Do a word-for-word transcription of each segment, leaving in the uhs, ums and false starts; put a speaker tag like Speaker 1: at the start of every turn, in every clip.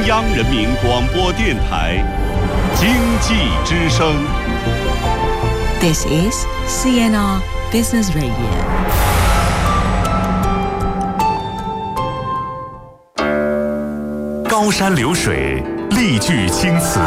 Speaker 1: 央人民广播电台经济之声。
Speaker 2: This is C N R Business Radio。
Speaker 3: 高山流水，丽句青词，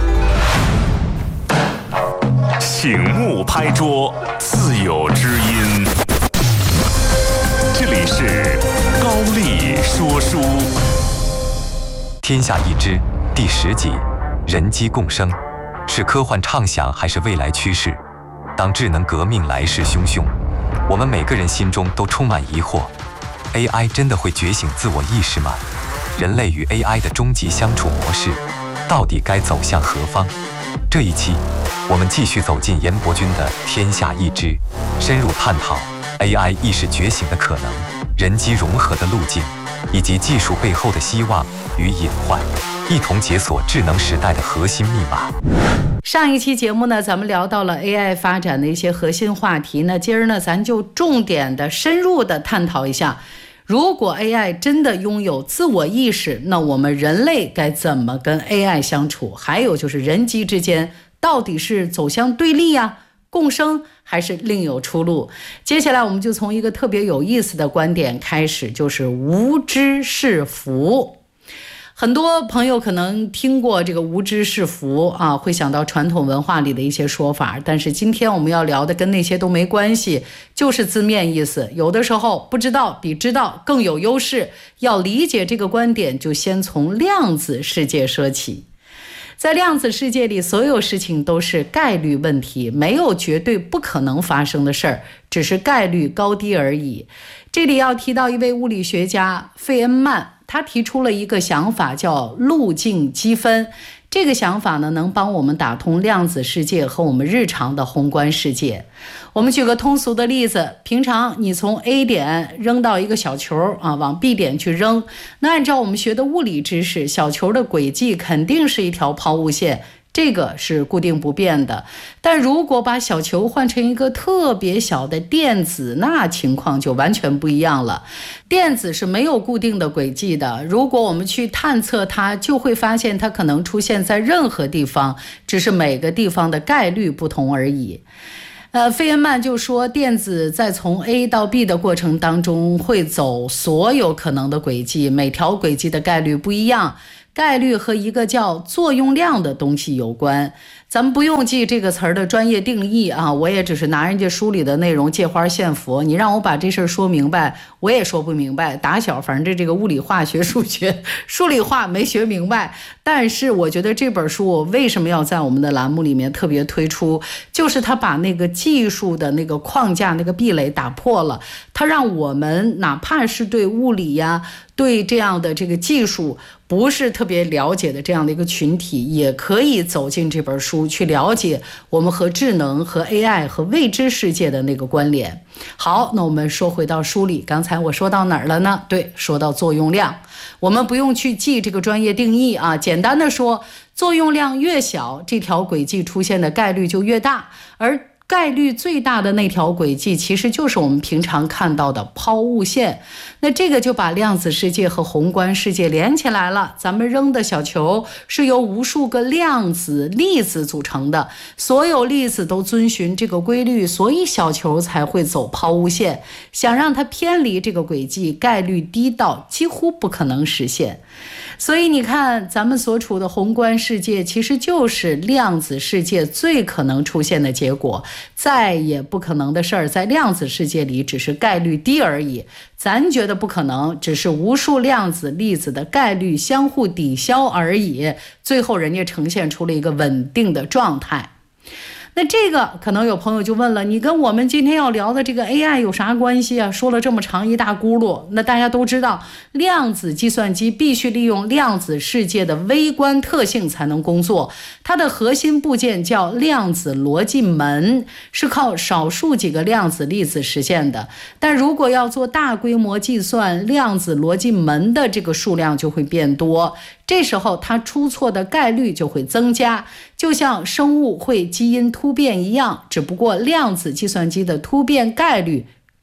Speaker 3: 醒目拍桌，自有知音。这里是高丽说书。
Speaker 4: 天下一知第十集，人机共生，是科幻畅想还是未来趋势？当智能革命来势汹汹，我们每个人心中都充满疑惑 ：A I 真的会觉醒自我意识吗？人类与 A I 的终极相处模式，到底该走向何方？这一期，我们继续走进严伯钧的《天下一知》，深入探讨 A I 意识觉醒的可能、人机融合的路径，以及技术背后的希望与隐患，一同解锁智能时代的核心密码。
Speaker 5: 上一期节目呢，咱们聊到了 A I 发展的一些核心话题，那今儿呢，咱就重点的、深入的探讨一下。如果 A I 真的拥有自我意识，那我们人类该怎么跟 A I 相处？还有就是人机之间到底是走向对立呀、共生，还是另有出路？接下来我们就从一个特别有意思的观点开始，就是无知是福。很多朋友可能听过这个无知是福啊，会想到传统文化里的一些说法，但是今天我们要聊的跟那些都没关系，就是字面意思。有的时候不知道比知道更有优势，要理解这个观点，就先从量子世界说起。在量子世界里，所有事情都是概率问题，没有绝对不可能发生的事儿，只是概率高低而已。这里要提到一位物理学家费恩曼，他提出了一个想法，叫路径积分。这个想法呢，能帮我们打通量子世界和我们日常的宏观世界。我们举个通俗的例子，平常你从 A 点扔到一个小球啊，往 B 点去扔，那按照我们学的物理知识，小球的轨迹肯定是一条抛物线，这个是固定不变的。但如果把小球换成一个特别小的电子，那情况就完全不一样了。电子是没有固定的轨迹的，如果我们去探测它，就会发现它可能出现在任何地方，只是每个地方的概率不同而已。呃，费恩曼就说，电子在从 A 到 B 的过程当中会走所有可能的轨迹，每条轨迹的概率不一样。概率和一个叫作用量的东西有关，咱们不用记这个词儿的专业定义啊，我也只是拿人家书里的内容借花献佛，你让我把这事儿说明白，我也说不明白。打小反正这个物理化学数学数理化没学明白，但是我觉得这本书我为什么要在我们的栏目里面特别推出，就是他把那个技术的那个框架那个壁垒打破了，他让我们哪怕是对物理呀、对这样的这个技术不是特别了解的这样的一个群体，也可以走进这本书去了解我们和智能和 A I 和未知世界的那个关联。好，那我们说回到书里，刚才我说到哪儿了呢？对，说到作用量。我们不用去记这个专业定义啊，简单的说，作用量越小，这条轨迹出现的概率就越大，而概率最大的那条轨迹其实就是我们平常看到的抛物线。那这个就把量子世界和宏观世界连起来了。咱们扔的小球是由无数个量子粒子组成的，所有粒子都遵循这个规律，所以小球才会走抛物线。想让它偏离这个轨迹，概率低到几乎不可能实现。所以你看，咱们所处的宏观世界其实就是量子世界最可能出现的结果，再也不可能的事儿在量子世界里只是概率低而已，咱觉得不可能，只是无数量子粒子的概率相互抵消而已，最后人家呈现出了一个稳定的状态。那这个可能有朋友就问了，你跟我们今天要聊的这个 A I 有啥关系啊？说了这么长一大轱辘，那大家都知道，量子计算机必须利用量子世界的微观特性才能工作，它的核心部件叫量子逻辑门，是靠少数几个量子粒子实现的。但如果要做大规模计算，量子逻辑门的这个数量就会变多，这时候它出错的概率就会增加，就像生物会基因突变一样，只不过量子计算机的突变概率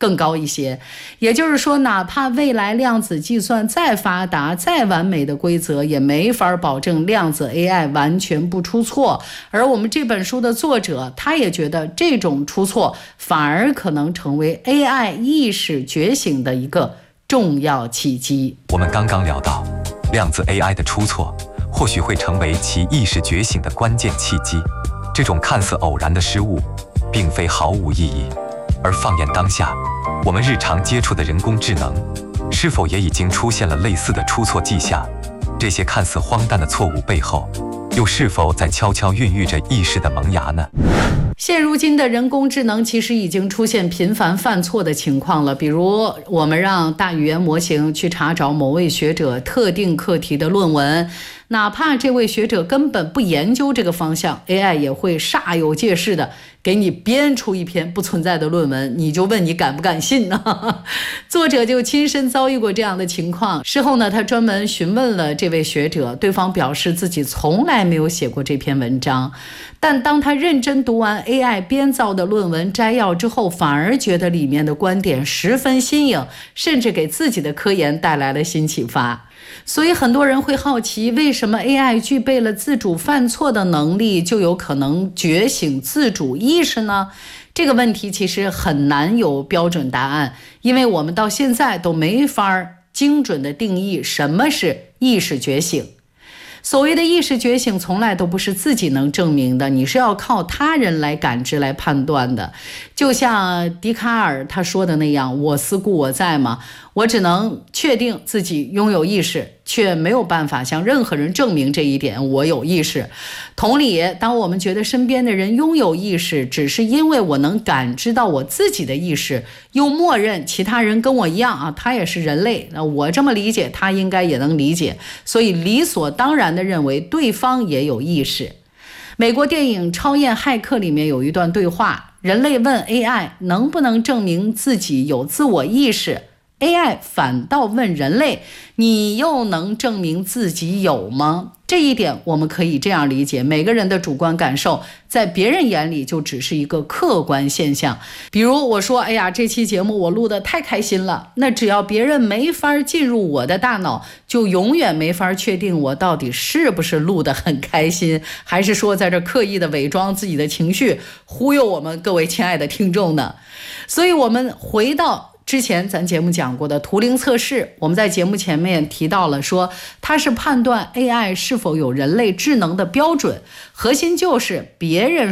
Speaker 5: 更高一些。也就是说，哪怕未来量子计算再发达、再完美的规则，也没法保证量子 A I 完全不出错。而我们这本书的作者，他也觉得这种出错反而可能成为 A I 意识觉醒的一个重要契机。
Speaker 4: 我们刚刚聊到，量子 A I 的出错或许会成为其意识觉醒的关键契机。这种看似偶然的失误，并非毫无意义。而放眼当下，我们日常接触的人工智能，是否也已经出现了类似的出错迹象？这些看似荒诞的错误背后，又是否在悄悄孕育着意识的萌芽呢？
Speaker 5: 现如今的人工智能其实已经出现频繁犯错的情况了，比如我们让大语言模型去查找某位学者特定课题的论文，哪怕这位学者根本不研究这个方向， A I 也会煞有介事的给你编出一篇不存在的论文，你就问你敢不敢信呢？作者就亲身遭遇过这样的情况，事后呢，他专门询问了这位学者，对方表示自己从来没有写过这篇文章，但当他认真读完 A I 编造的论文摘要之后，反而觉得里面的观点十分新颖，甚至给自己的科研带来了新启发。所以很多人会好奇，为什么 A I 具备了自主犯错的能力，就有可能觉醒自主意识呢？这个问题其实很难有标准答案，因为我们到现在都没法精准的定义什么是意识觉醒。所谓的意识觉醒从来都不是自己能证明的，你是要靠他人来感知来判断的。就像笛卡尔他说的那样，我思故我在嘛，我只能确定自己拥有意识，却没有办法向任何人证明这一点我有意识。同理，当我们觉得身边的人拥有意识，只是因为我能感知到我自己的意识，又默认其他人跟我一样啊，他也是人类，那我这么理解，他应该也能理解，所以理所当然地认为对方也有意识。美国电影《超验骇客》里面有一段对话，人类问 A I 能不能证明自己有自我意识， A I 反倒问人类，你又能证明自己有吗？这一点我们可以这样理解，每个人的主观感受在别人眼里就只是一个客观现象。比如我说，哎呀，这期节目我录得太开心了，那只要别人没法进入我的大脑，就永远没法确定我到底是不是录得很开心，还是说在这刻意的伪装自己的情绪，忽悠我们各位亲爱的听众呢？所以我们回到之前咱节目讲过的图灵测试，我们在节目前面提到了说，它是判断 A I 是否有人类智能的标准，核心就是别人